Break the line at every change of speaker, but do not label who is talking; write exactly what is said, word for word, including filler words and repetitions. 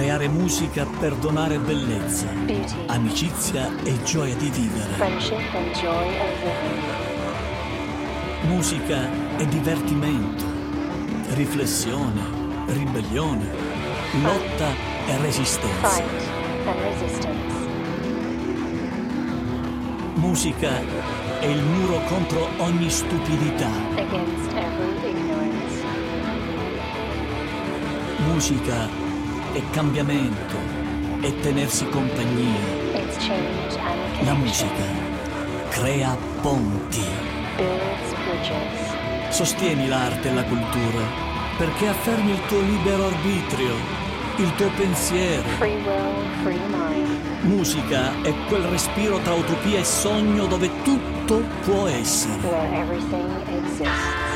Creare musica per donare bellezza,
beauty,
amicizia e gioia di vivere.
friendship and joy of living.
Musica e divertimento, riflessione, ribellione, lotta e resistenza.
Fight and resistance.
Musica è il muro contro ogni stupidità.
Against every ignorance.
Musica è cambiamento e tenersi compagnia.
It's change and
La
connection.
musica crea ponti.
Builds bridges.
Sostieni l'arte e la cultura perché affermi il tuo libero arbitrio, il tuo pensiero.
Free will, free mind.
Musica è quel respiro tra utopia e sogno dove tutto può essere.
Where everything exists.